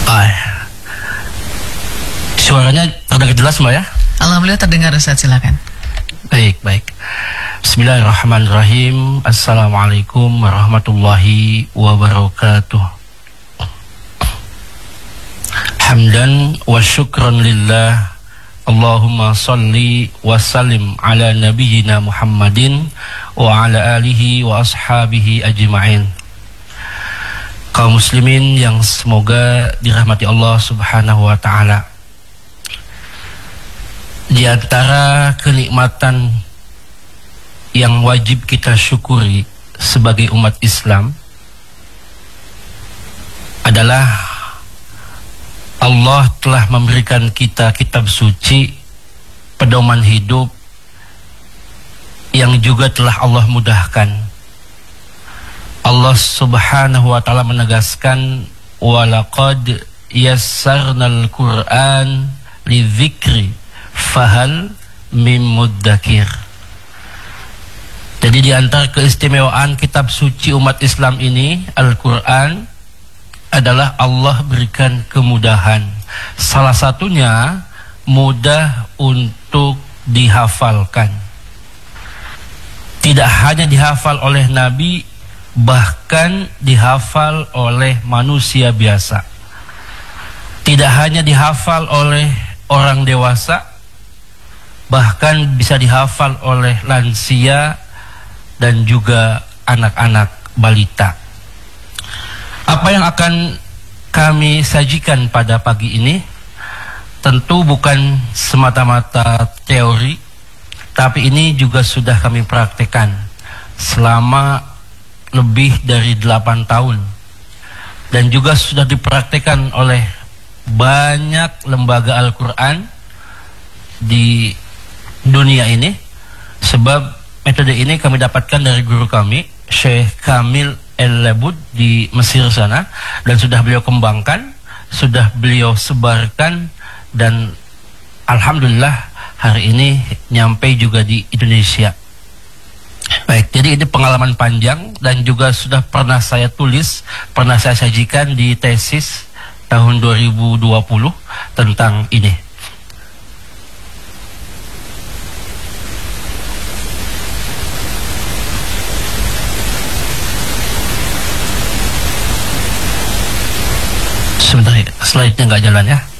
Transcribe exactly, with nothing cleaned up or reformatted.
Ah, suaranya terdengar jelas Mbak ya? Alhamdulillah terdengar Ustaz, silakan. Baik, baik. Bismillahirrahmanirrahim. Assalamualaikum warahmatullahi wabarakatuh. Hamdan wa syukran lillah. Allahumma salli wa sallim ala nabiyyina Muhammadin wa ala alihi wa ashabihi ajma'in. Kaum muslimin yang semoga dirahmati Allah Subhanahu wa ta'ala, di antara kenikmatan yang wajib kita syukuri sebagai umat Islam adalah Allah telah memberikan kita kitab suci, pedoman hidup yang juga telah Allah mudahkan. Allah Subhanahu wa ta'ala menegaskan, walaqad yassarnal Qur'an lidzikri fahal mim muddakir. Jadi di antara keistimewaan kitab suci umat Islam ini, Al-Qur'an, adalah Allah berikan kemudahan. Salah satunya mudah untuk dihafalkan. Tidak hanya dihafal oleh Nabi, bahkan dihafal oleh manusia biasa. Tidak hanya dihafal oleh orang dewasa, bahkan bisa dihafal oleh lansia dan juga anak-anak balita. Apa yang akan kami sajikan pada pagi ini tentu bukan semata-mata teori, tapi ini juga sudah kami praktekkan selama lebih dari delapan tahun, dan juga sudah dipraktekkan oleh banyak lembaga Al-Quran di dunia ini. Sebab metode ini kami dapatkan dari guru kami, Syekh Kamil El-Labud di Mesir sana, dan sudah beliau kembangkan, sudah beliau sebarkan, dan alhamdulillah hari ini nyampe juga di Indonesia. Baik, jadi ini pengalaman panjang dan juga sudah pernah saya tulis, pernah saya sajikan di tesis tahun dua ribu dua puluh tentang ini. Sebentar, slide-nya nggak jalan ya.